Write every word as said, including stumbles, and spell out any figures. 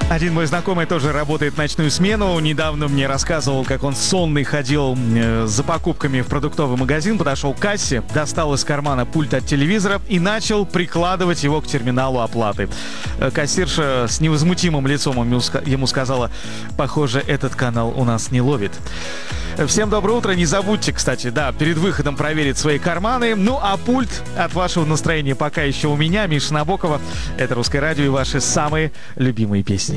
Один мой знакомый тоже работает ночную смену. Недавно мне рассказывал, как он сонный ходил э, за покупками в продуктовый магазин, подошел к кассе, достал из кармана пульт от телевизора и начал прикладывать его к терминалу оплаты. Э, кассирша с невозмутимым лицом ему, ему сказала: «Похоже, этот канал у нас не ловит». Всем доброе утро. Не забудьте, кстати, да, перед выходом проверить свои карманы. Ну, а пульт от вашего настроения пока еще у меня, Миша Набокова. Это «Русское радио» и ваши самые любимые песни.